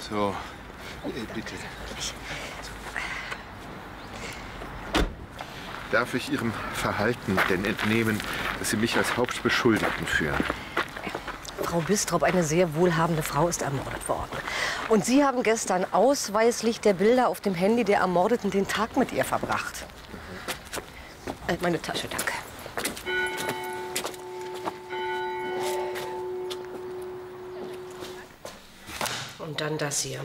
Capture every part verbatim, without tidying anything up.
So, bitte. Darf ich Ihrem Verhalten denn entnehmen, dass Sie mich als Hauptbeschuldigten führen? Frau Bistrop, eine sehr wohlhabende Frau, ist ermordet worden. Und Sie haben gestern ausweislich der Bilder auf dem Handy der Ermordeten den Tag mit ihr verbracht. Äh, meine Tasche, danke. Und dann das hier.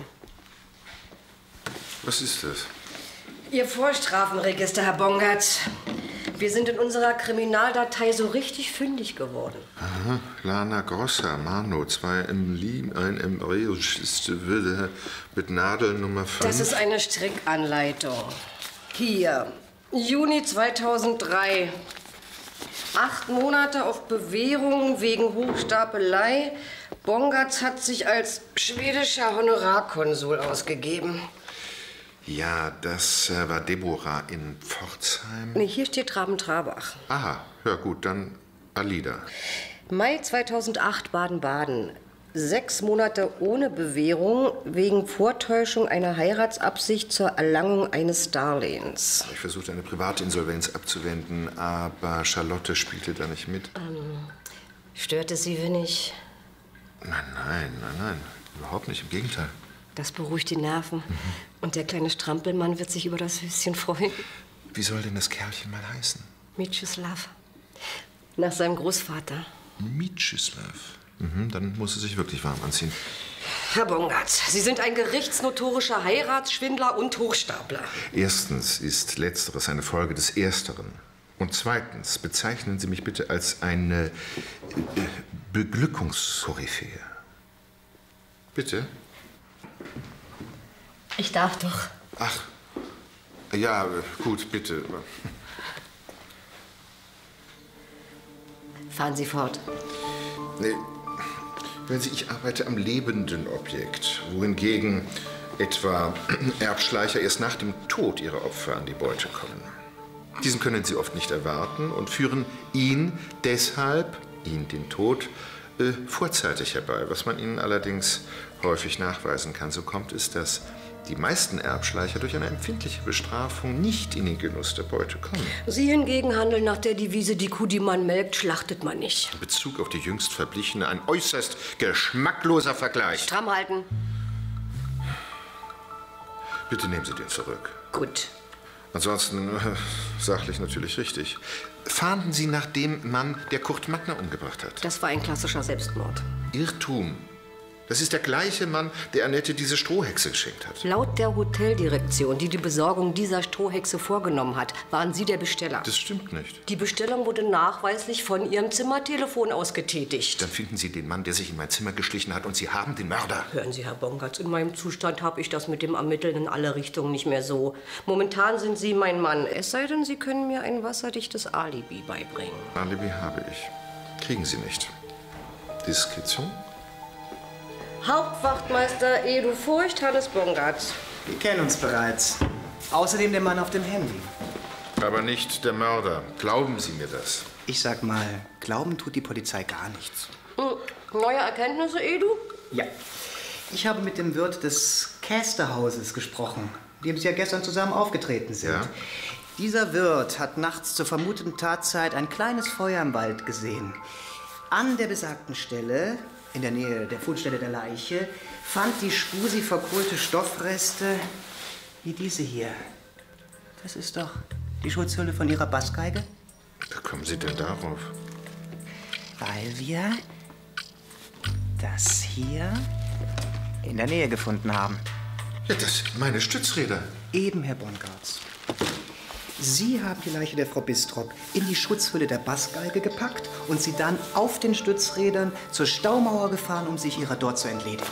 Was ist das? Ihr Vorstrafenregister, Herr Bongartz. Wir sind in unserer Kriminaldatei so richtig fündig geworden. Aha, Lana Grossa, Mano, zwei im Lim, ein im Reus, mit Nadel Nummer fünf. Das ist eine Strickanleitung. Hier, Juni zweitausenddrei. Acht Monate auf Bewährung wegen Hochstapelei. Bongartz hat sich als schwedischer Honorarkonsul ausgegeben. Ja, das äh, war Deborah in Pforzheim. Nee, hier steht Raben-Trabach. Aha, ja gut, dann Alida. Mai zweitausendacht, Baden-Baden. Sechs Monate ohne Bewährung wegen Vortäuschung einer Heiratsabsicht zur Erlangung eines Darlehens. Ich versuchte eine Privatinsolvenz abzuwenden, aber Charlotte spielte da nicht mit. Ähm, störte Sie wenig? Nein, nein, nein, nein, überhaupt nicht, im Gegenteil. Das beruhigt die Nerven. Mhm. Und der kleine Strampelmann wird sich über das Höschen freuen. Wie soll denn das Kerlchen mal heißen? Mieczysław. Nach seinem Großvater. Mieczysław. Mhm, dann muss er sich wirklich warm anziehen. Herr Bongartz, Sie sind ein gerichtsnotorischer Heiratsschwindler und Hochstapler. Erstens ist Letzteres eine Folge des Ersteren. Und zweitens bezeichnen Sie mich bitte als eine äh, Beglückungskoryphäe. Bitte? Ich darf doch. Ach, ja, gut, bitte. Fahren Sie fort. Nee, wenn Sie, ich arbeite am lebenden Objekt, wohingegen etwa Erbschleicher erst nach dem Tod ihrer Opfer an die Beute kommen. Diesen können Sie oft nicht erwarten und führen ihn deshalb, ihn den Tod, äh, vorzeitig herbei, was man ihnen allerdings häufig nachweisen kann. So kommt es, dass die meisten Erbschleicher durch eine empfindliche Bestrafung nicht in den Genuss der Beute kommen. Sie hingegen handeln nach der Devise, die Kuh, die man melkt, schlachtet man nicht. In Bezug auf die jüngst Verblichene ein äußerst geschmackloser Vergleich. Stramm halten. Bitte nehmen Sie den zurück. Gut. Ansonsten äh, sachlich natürlich richtig. Fahnden Sie nach dem Mann, der Kurt Magner umgebracht hat? Das war ein klassischer Selbstmord. Irrtum. Das ist der gleiche Mann, der Annette diese Strohhexe geschenkt hat. Laut der Hoteldirektion, die die Besorgung dieser Strohhexe vorgenommen hat, waren Sie der Besteller. Das stimmt nicht. Die Bestellung wurde nachweislich von Ihrem Zimmertelefon aus getätigt. Dann finden Sie den Mann, der sich in mein Zimmer geschlichen hat, und Sie haben den Mörder. Hören Sie, Herr Bongartz, in meinem Zustand habe ich das mit dem Ermitteln in alle Richtungen nicht mehr so. Momentan sind Sie mein Mann. Es sei denn, Sie können mir ein wasserdichtes Alibi beibringen. Alibi habe ich. Kriegen Sie nicht. Diskretion? Hauptwachtmeister Edu Furcht, Hannes Bongartz. Wir kennen uns bereits. Außerdem der Mann auf dem Handy. Aber nicht der Mörder. Glauben Sie mir das? Ich sag mal, glauben tut die Polizei gar nichts. Hm. Neue Erkenntnisse, Edu? Ja. Ich habe mit dem Wirt des Kästerhauses gesprochen, mit dem Sie ja gestern zusammen aufgetreten sind. Ja? Dieser Wirt hat nachts zur vermuteten Tatzeit ein kleines Feuer im Wald gesehen. An der besagten Stelle, in der Nähe der Fundstelle der Leiche, fand die Spusi verkohlte Stoffreste wie diese hier. Das ist doch die Schutzhülle von Ihrer Bassgeige? Wie kommen Sie denn darauf? Weil wir das hier in der Nähe gefunden haben. Ja, das sind meine Stützräder. Eben, Herr Bongartz. Sie haben die Leiche der Frau Bistrop in die Schutzhülle der Bassgeige gepackt und sie dann auf den Stützrädern zur Staumauer gefahren, um sich ihrer dort zu entledigen.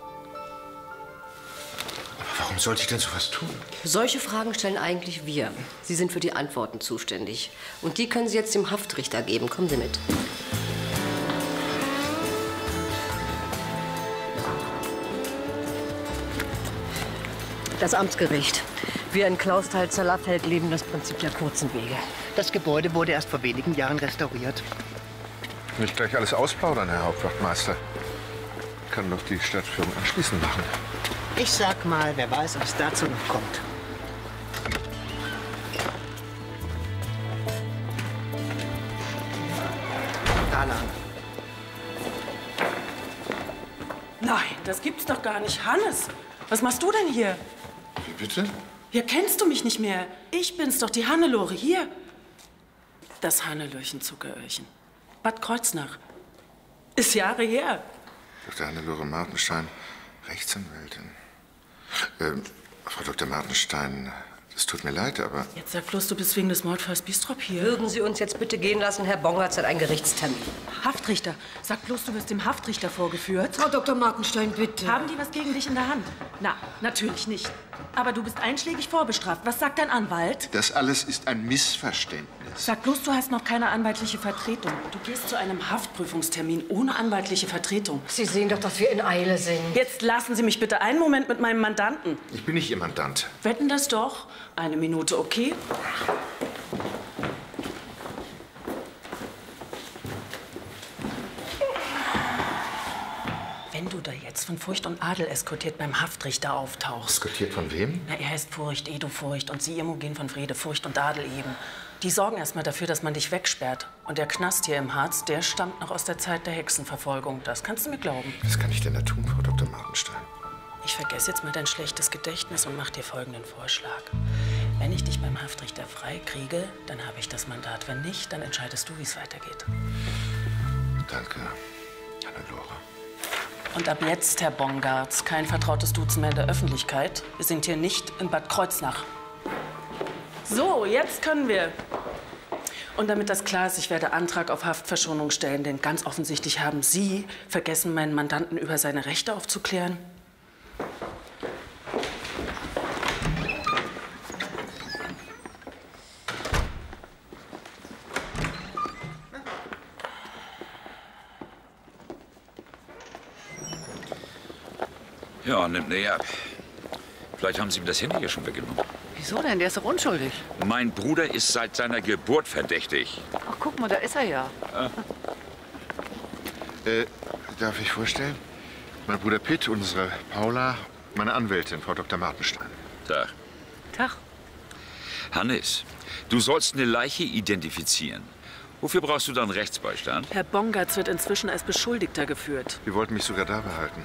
Aber warum sollte ich denn sowas tun? Solche Fragen stellen eigentlich wir. Sie sind für die Antworten zuständig. Und die können Sie jetzt dem Haftrichter geben. Kommen Sie mit. Das Amtsgericht. Wir in Clausthal-Zellerfeld leben das Prinzip der kurzen Wege. Das Gebäude wurde erst vor wenigen Jahren restauriert. Nicht gleich alles ausplaudern, Herr Hauptwachtmeister. Kann doch die Stadtführung anschließend machen. Ich sag mal, wer weiß, ob es dazu noch kommt. Da lang. Nein, das gibt's doch gar nicht. Hannes, was machst du denn hier? Wie bitte? Ja, kennst du mich nicht mehr? Ich bin's doch, die Hannelore, hier. Das Hannelöchen Zuckeröhrchen. Bad Kreuznach. Ist Jahre her. Doktor Hannelore Martenstein, Rechtsanwältin. Ähm, Frau Doktor Martenstein, es tut mir leid, aber... Jetzt sag bloß, du bist wegen des Mordfalls Bistrop hier. Würden Sie uns jetzt bitte gehen lassen? Herr Bongartz hat einen Gerichtstermin. Haftrichter. Sag bloß, du wirst dem Haftrichter vorgeführt. Frau Doktor Martenstein, bitte. Haben die was gegen dich in der Hand? Na, natürlich nicht. Aber du bist einschlägig vorbestraft. Was sagt dein Anwalt? Das alles ist ein Missverständnis. Sag bloß, du hast noch keine anwaltliche Vertretung. Du gehst zu einem Haftprüfungstermin ohne anwaltliche Vertretung. Sie sehen doch, dass wir in Eile sind. Jetzt lassen Sie mich bitte einen Moment mit meinem Mandanten. Ich bin nicht Ihr Mandant. Wetten das doch? Eine Minute, okay? Wenn du da jetzt von Furcht und Adel eskortiert beim Haftrichter auftauchst. Eskortiert von wem? Na, er heißt Furcht, Edo Furcht und sie Imogen von Wrede, Furcht und Adel eben. Die sorgen erst mal dafür, dass man dich wegsperrt. Und der Knast hier im Harz, der stammt noch aus der Zeit der Hexenverfolgung. Das kannst du mir glauben. Was kann ich denn da tun, Frau Doktor Martenstein? Ich vergesse jetzt mal dein schlechtes Gedächtnis und mach dir folgenden Vorschlag. Wenn ich dich beim Haftrichter freikriege, dann habe ich das Mandat. Wenn nicht, dann entscheidest du, wie es weitergeht. Danke, Hannelore. Und ab jetzt, Herr Bongartz, kein vertrautes Duzen mehr in der Öffentlichkeit. Wir sind hier nicht in Bad Kreuznach. So, jetzt können wir. Und damit das klar ist, ich werde Antrag auf Haftverschonung stellen, denn ganz offensichtlich haben Sie vergessen, meinen Mandanten über seine Rechte aufzuklären. Ja, nimmt näher ab. Vielleicht haben Sie ihm das Handy ja schon weggenommen. Wieso denn? Der ist doch unschuldig. Mein Bruder ist seit seiner Geburt verdächtig. Ach, guck mal, da ist er ja. Äh, darf ich vorstellen? Mein Bruder Pitt, unsere Paula, meine Anwältin, Frau Doktor Martenstein. Tag. Tag. Hannes, du sollst eine Leiche identifizieren. Wofür brauchst du dann Rechtsbeistand? Herr Bongartz wird inzwischen als Beschuldigter geführt. Wir wollten mich sogar da behalten.